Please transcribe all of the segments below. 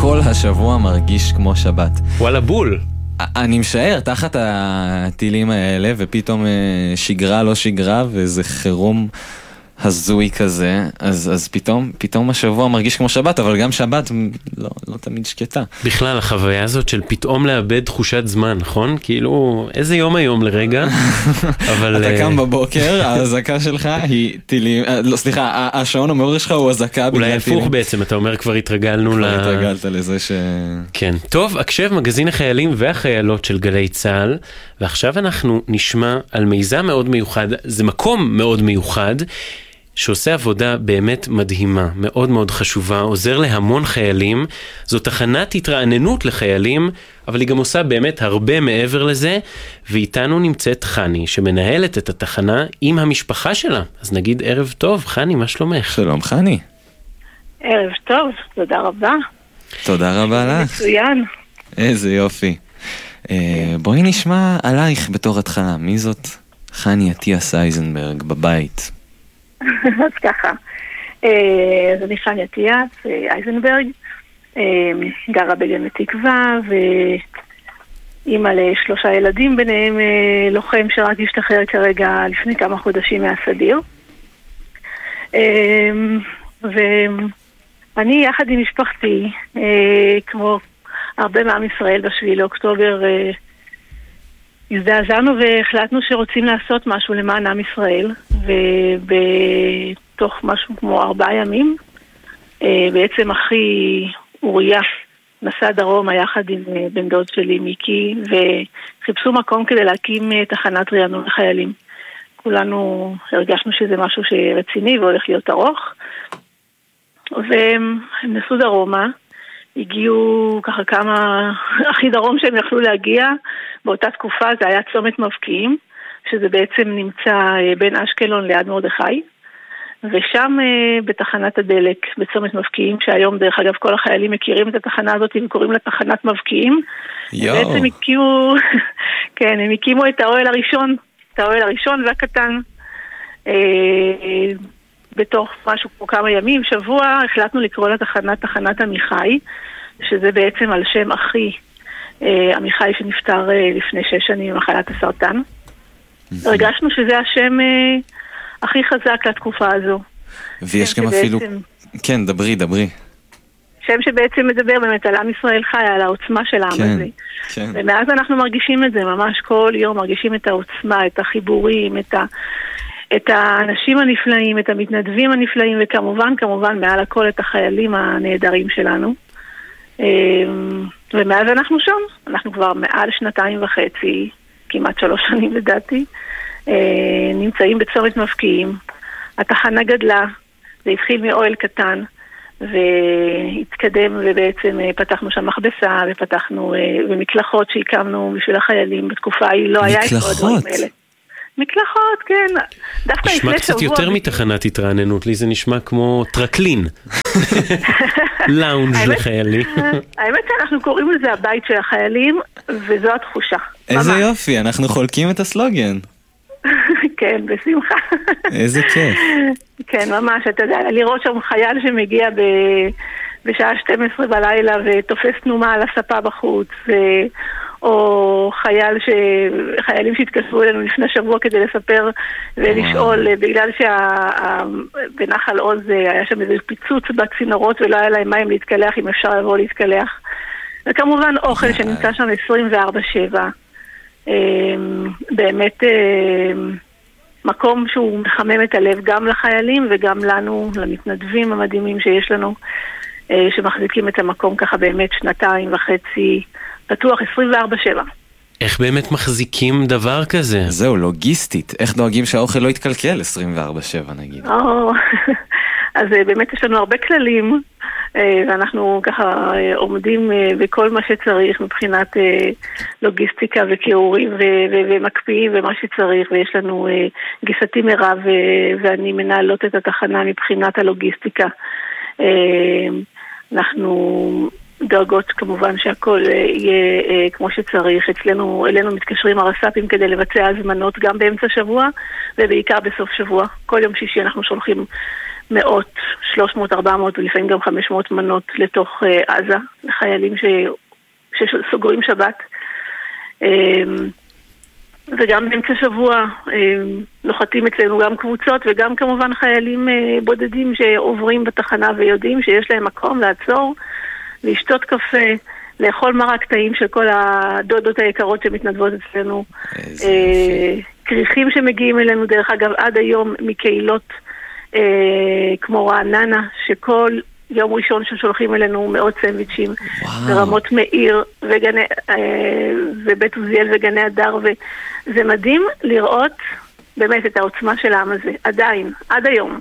כל השבוע מרגיש כמו שבת. וואלה בול. אני משער תחת הטילים האלה, ופתאום שגרה לא שגרה, וזה חירום הזוי כזה, אז פתאום השבוע מרגיש כמו שבת, אבל גם שבת לא תמיד שקטה. בכלל, החוויה הזאת של פתאום לאבד תחושת זמן, נכון? כאילו, איזה יום היום לרגע, אבל... אתה קם בבוקר, ההזקה שלך היא טילים, לא, סליחה, השעון המעורר שלך הוא הזקה בגלל טילים. אולי הפוך בעצם, אתה אומר כבר התרגלנו כבר התרגלת לזה ש... כן. טוב, הקשב מגזין החיילים והחיילות של גלי צהל, ועכשיו אנחנו נשמע על מיזם מאוד מיוחד, זה מקום מאוד מיוחד, שעושה עבודה באמת מדהימה, מאוד מאוד חשובה, עוזר להמון חיילים, זו תחנת התרעננות לחיילים, אבל היא גם עושה באמת הרבה מעבר לזה, ואיתנו נמצאת חני, שמנהלת את התחנה עם המשפחה שלה. אז נגיד ערב טוב, חני, מה שלומך? שלום חני. ערב טוב, תודה רבה. תודה רבה לך. מצוין. איזה יופי. בואי נשמע עלייך בתור התחלה, מי זאת חני אטיאס אייזנברג בבית? אז ככה, אז אני חני אטיאס אייזנברג, גרה בגן תקווה, ואימא ל3 ילדים, ביניהם לוחם שרק השתחרר כרגע לפני כמה חודשים מהסדיר. ואני יחד עם משפחתי, כמו הרבה מעם ישראל ב7 לאוקטובר, הזדעזענו והחלטנו שרוצים לעשות משהו למען עם ישראל, ובתוך משהו כמו 4 ימים, בעצם אחי אוריה נסע דרומה יחד עם בן דוד שלי מיקי, וחיפשו מקום כדי להקים תחנת רענון לחיילים. כולנו הרגשנו שזה משהו שרציני והולך להיות ארוך, והם נסעו דרומה, הגיעו ככה כמה, הכי דרום שהם יכלו להגיע, באותה תקופה זה היה צומת מבקיעים, שזה בעצם נמצא בין אשקלון ליד מרדכי, ושם בתחנת הדלק, בצומת מבקיעים, שהיום דרך אגב כל החיילים מכירים את התחנה הזאת וקוראים לה תחנת מבקיעים, בעצם הקימו, כן, הם הקימו את האוהל הראשון והקטן, בתוך משהו כמו כמה ימים, שבוע, החלטנו לקרוא לתחנה תחנת עמיחי, שזה בעצם על שם אחי, עמיחי שנפטר לפני 6 שנים ממחלת הסרטן. הרגשנו שזה השם הכי חזק לתקופה הזו. ויש גם אפילו... כן, דברי. שם שבעצם מדבר באמת על עם ישראל חי, על העוצמה של העם הזה. כן. ומאז אנחנו מרגישים את זה, ממש כל יום מרגישים את העוצמה, את החיבורים, את האנשים הנפלאים, את המתנדבים הנפלאים, וכמובן, מעל הכל את החיילים הנהדרים שלנו. ומאז אנחנו שם, אנחנו כבר מעל 2.5, כמעט 3 שנים לדעתי, נמצאים בצומת מבקיעים. התחנה גדלה, זה התחיל מאוהל קטן, והתקדם, ובעצם פתחנו שם מכבסה, ופתחנו במקלחות שהקמנו בשביל החיילים, בתקופה היא לא היה את כל הדברים האלה. מקלחות, כן. נשמע קצת יותר מתחנת התרעננות, לי זה נשמע כמו טרקלין. לאונג' לחיילים. האמת שאנחנו קוראים לזה הבית של החיילים, וזו התחושה. איזה יופי, אנחנו חולקים את הסלוגן. כן, בשמחה. איזה כיף. כן, ממש, אתה יודע, לראות שם חייל שמגיע בשעה 12 בלילה ותופס תנומה על הספה בחוץ, או חיילים שהתקשרו אלינו לפני שבוע כדי לספר ולשאול, בגלל שבנחל עוז היה שם איזה פיצוץ בצינורות ולא היה להם מים להתקלח, אם אפשר לבוא להתקלח. וכמובן אוכל שנמצא שם 24/7. באמת מקום שהוא מחמם את הלב גם לחיילים וגם לנו, למתנדבים המדהימים שיש לנו, שמחזיקים את המקום ככה באמת 2.5 פתוח 24/7. איך באמת מחזיקים דבר כזה? זהו, לוגיסטית. איך דואגים שהאוכל לא יתקלקל 24/7 נגיד? אז באמת יש לנו הרבה כללים, ואנחנו ככה עומדים בכל מה שצריך מבחינת לוגיסטיקה וקירורים ומקפיאים ומה שצריך, ויש לנו גיסתי מירב ואני מנהלות את התחנה מבחינת הלוגיסטיקה. אנחנו דרגות כמובן שהכל יהיה כמו שצריך. אלינו מתקשרים הרס"פים כדי לבצע הזמנות גם באמצע שבוע ובעיקר בסוף שבוע. כל יום שישי אנחנו שולחים מאות, 300, 400 ולפעמים גם 500 מנות לתוך עזה, לחיילים שסוגרים שבת. וגם באמצע שבוע נוחתים אצלנו גם קבוצות וגם כמובן חיילים בודדים שעוברים בתחנה ויודעים שיש להם מקום לעצור, לשתות קפה, לאכול מרק טעים של כל הדודות היקרות שמתנדבות אצלנו, כריכים שמגיעים אלינו דרך אגב עד היום מקהילות כמו רעננה, שכל יום ראשון ששולחים אלינו מאות סנדוויצ'ים ברמות מאיר ובית עוזיאל וגני הדר, וזה מדהים לראות באמת את העוצמה של העם הזה, עדיין, עד היום.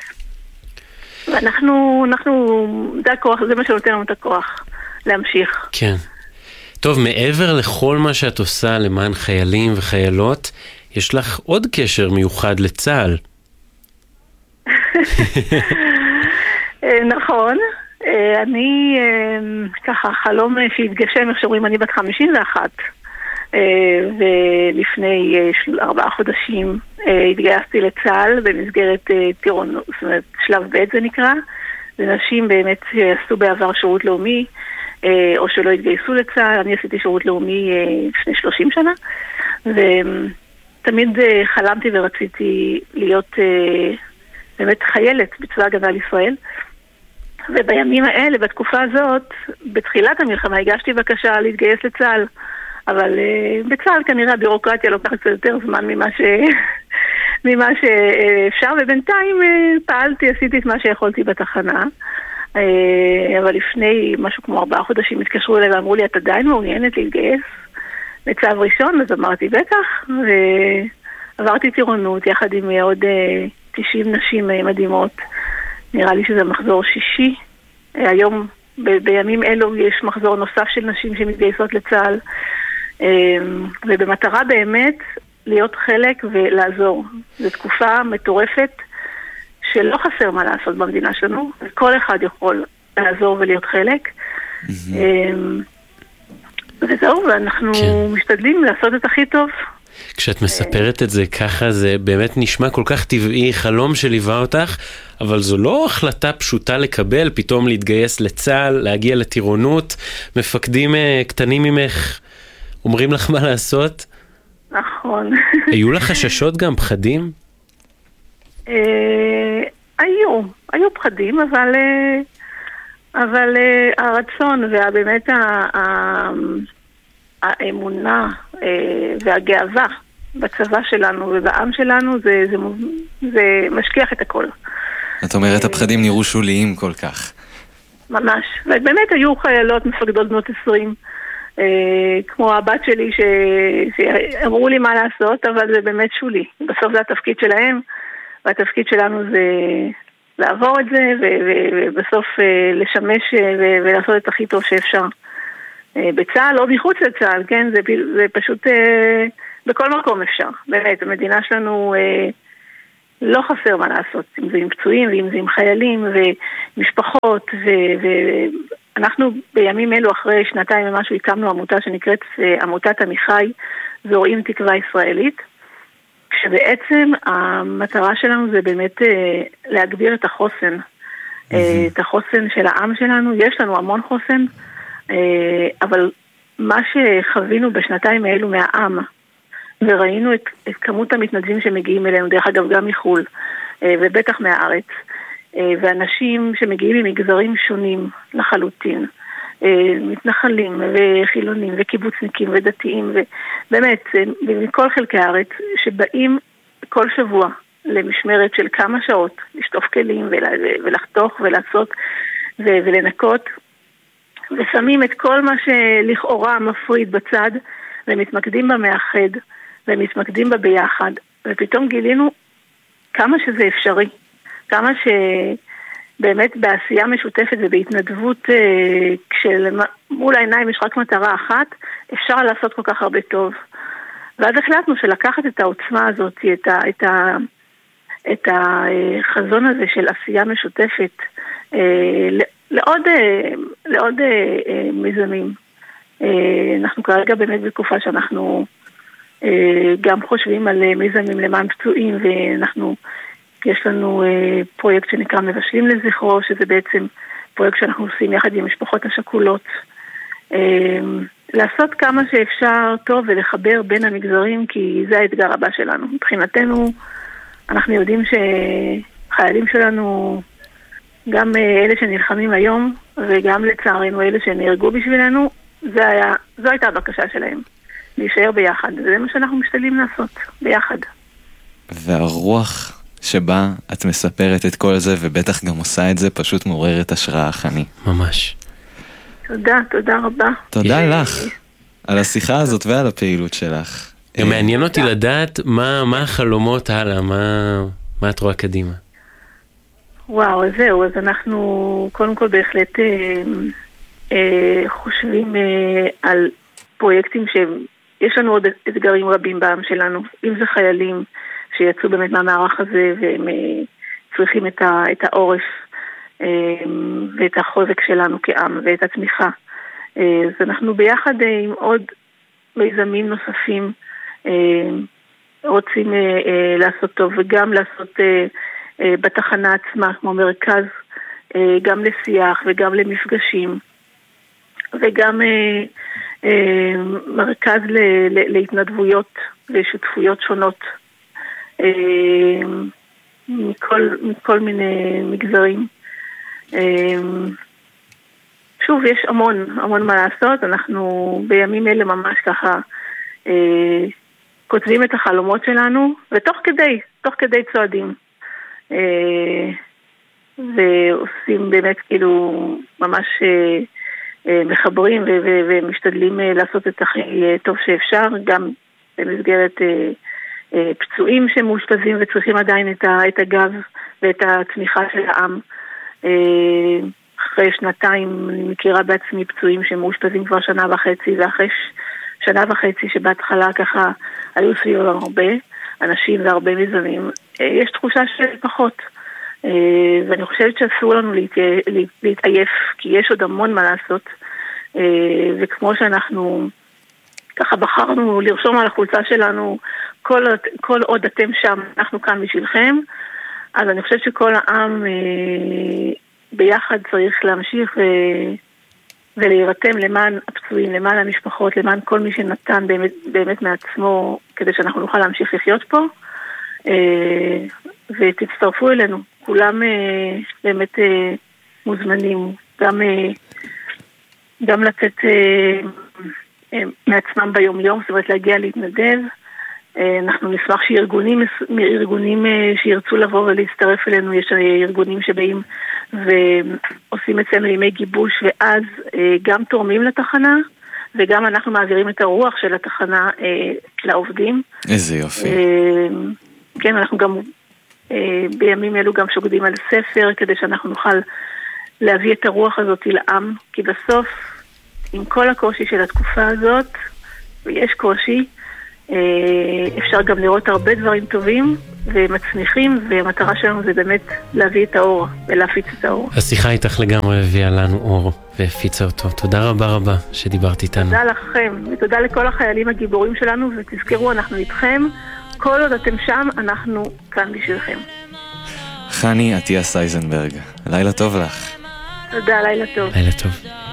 ואנחנו, זה הכוח, זה מה שנותן לנו את הכוח להמשיך. כן. טוב, מעבר לכל מה שאת עושה למען חיילים וחיילות, יש לך עוד קשר מיוחד לצה"ל. נכון, אני ככה חלום שהתגשם, איך שאומרים, אני בת 51 ולפני 4 חודשים התגייסתי לצה"ל במסגרת טירונות, זאת אומרת שלב ב' זה נקרא, לנשים באמת שעשו בעבר שירות לאומי או שלא התגייסו לצה"ל. אני עשיתי שירות לאומי לפני 30 שנה ותמיד חלמתי ורציתי להיות באמת חיילת בצבא הגנה לישראל. ובימים האלה, בתקופה הזאת, בתחילת המלחמה הגשתי בקשה להתגייס לצה"ל, אבל בצה"ל כנראה הבירוקרטיה לוקחת קצת יותר זמן ממה שאפשר, ובינתיים פעלתי, עשיתי את מה שיכולתי בתחנה, אבל לפני משהו כמו 4 חודשים התקשרו אליי ואמרו לי, את עדיין מעוניינת להתגייס לצו ראשון? אז אמרתי בטח, ועברתי טירונות יחד עם עוד 90 נשים מדהימות. נראה לי שזה מחזור 6. היום, בימים אלו, יש מחזור נוסף של נשים שמתגייסות לצה"ל, ובמטרה באמת להיות חלק ולעזור. זו תקופה מטורפת שלא חסר מה לעשות במדינה שלנו, וכל אחד יכול לעזור ולהיות חלק. וזהו, ואנחנו משתדלים לעשות את הכי טוב. כשאת מספרת את זה ככה, זה באמת נשמע כל כך טבעי, חלום שליווה אותך, אבל זו לא החלטה פשוטה לקבל, פתאום להתגייס לצה"ל, להגיע לטירונות, מפקדים קטנים ממך אומרים לך מה לעשות? נכון. היו לך חששות גם, פחדים? היו פחדים, אבל הרצון ובאמת האמונה והגאווה בצבא שלנו ובעם שלנו זה משכיח את הכל. את אומרת הפחדים נראו שוליים כל כך. ממש. ובאמת היו חיילות מפקדות בנות 20 כמו הבת שלי שאמרו לי מה לעשות, אבל זה באמת שולי. בסוף זה התפקיד שלהם, והתפקיד שלנו זה לעבור את זה ובסוף לשמש ולעשות את הכי טוב שאפשר. בצה"ל או מחוץ לצה"ל, כן? זה פשוט בכל מקום אפשר. באמת, המדינה שלנו לא חסר מה לעשות, אם זה עם פצועים ואם זה עם חיילים ומשפחות, ואנחנו בימים אלו אחרי 2 ומשהו הקמנו עמותה שנקראת עמותת עמיחי, זורעים תקווה ישראלית, כשבעצם המטרה שלנו זה באמת להגביר את החוסן, את החוסן של העם שלנו. יש לנו המון חוסן, אבל מה שחווינו בשנתיים האלו מהעם, וראינו את כמות המתנדבים שמגיעים אלינו, דרך אגב גם מחול, ובטח מהארץ, ואנשים שמגיעים ממגזרים שונים לחלוטין, מתנחלים וחילונים וקיבוצניקים ודתיים, ובאמת מכל חלקי הארץ, שבאים כל שבוע למשמרת של כמה שעות, לשטוף כלים ולחתוך ולעשות ולנקות, ושמים את כל מה שלכאורה מפריד בצד, ומתמקדים במאחד, ומתמקדים בביחד, ופתאום גילינו כמה שזה אפשרי, כמה שבאמת בעשייה משותפת ובהתנדבות, כשמול העיניים יש רק מטרה אחת, אפשר לעשות כל כך הרבה טוב. ואז החלטנו שלקחת את העוצמה הזאת, את החזון הזה של עשייה משותפת, לעוד מיזמים. אנחנו כרגע באמת בתקופה שאנחנו גם חושבים על מיזמים למען פצועים, ואנחנו יש לנו פרויקט שנקרא מבשלים לזכרו, שזה בעצם פרויקט שאנחנו עושים יחד עם משפחות השכולות. לעשות כמה שאפשר טוב ולחבר בין המגזרים, כי זה האתגר הבא שלנו. מבחינתנו, אנחנו יודעים שחיילים שלנו, גם אלה שנלחמים היום, וגם לצערנו אלה שנהרגו בשבילנו, זו הייתה הבקשה שלהם, להישאר ביחד. וזה מה שאנחנו משתדלים לעשות, ביחד. והרוח שבה את מספרת את כל זה, ובטח גם עושה את זה, פשוט מעוררת השראה, חני. ממש. תודה רבה. תודה לך על השיחה הזאת ועל הפעילות שלך. גם מעניין אותי לדעת מה החלומות הלאה, מה את רואה קדימה. וואו, אז זהו, אז אנחנו קודם כל בהחלט חושבים על פרויקטים שיש לנו עוד אתגרים רבים בעם שלנו, אם זה חיילים שיצאו באמת מהמערך הזה והם צריכים את העורף ואת החוזק שלנו כעם ואת התמיכה. אז אנחנו ביחד עם עוד מיזמים נוספים רוצים לעשות טוב, וגם לעשות בתחנה עצמה כמו מרכז, גם לשיח וגם למפגשים, וגם מרכז להתנדבויות ושותפויות שונות מכל מיני מגזרים. שוב, יש המון מה לעשות. אנחנו בימים אלה ממש ככה כותבים את החלומות שלנו, ותוך כדי צועדים. ועושים באמת כאילו ממש מחברים ומשתדלים לעשות את הכי טוב שאפשר, גם במסגרת פצועים שמאושפזים וצריכים עדיין את הגב ואת התמיכה של העם. אחרי שנתיים אני מכירה בעצמי פצועים שמאושפזים כבר שנה וחצי, ואחרי שנה וחצי שבהתחלה ככה היו סביב הרבה אנשים והרבה מיזמים, יש תחושה של פחות. ואני חושבת שאסור לנו להתעייף, כי יש עוד המון מה לעשות. וכמו שאנחנו ככה בחרנו לרשום על החולצה שלנו, כל עוד אתם שם, אנחנו כאן בשבילכם, אז אני חושבת שכל העם ביחד צריך להמשיך ולהירתם למען הפצועים, למען המשפחות, למען כל מי שנתן באמת מעצמו, כדי שאנחנו נוכל להמשיך לחיות פה. ותצטרפו אלינו, כולם באמת מוזמנים, גם לצאת מעצמם ביום יום, זאת אומרת להגיע להתנדב. אנחנו נשמח שארגונים שירצו לבוא ולהצטרף אלינו, יש ארגונים שבאים ועושים אצלנו ימי גיבוש, ואז גם תורמים לתחנה, וגם אנחנו מעבירים את הרוח של התחנה לעובדים. איזה יופי. כן, אנחנו גם בימים אלו גם שוקדים על ספר, כדי שאנחנו נוכל להביא את הרוח הזאת לעם, כי בסוף, עם כל הקושי של התקופה הזאת, ויש קושי, אפשר גם לראות הרבה דברים טובים ומצמיחים, והמטרה שלנו זה באמת להביא את האור ולהפיץ את האור. השיחה איתך לגמרי הביאה לנו אור והפיצה אותו. תודה רבה שדיברת איתנו. תודה לכם, ותודה לכל החיילים הגיבורים שלנו, ותזכרו, אנחנו איתכם, כל עוד אתם שם, אנחנו כאן בשבילכם. חני עטיה סייזנברג, לילה טוב לך. תודה, לילה טוב. לילה טוב.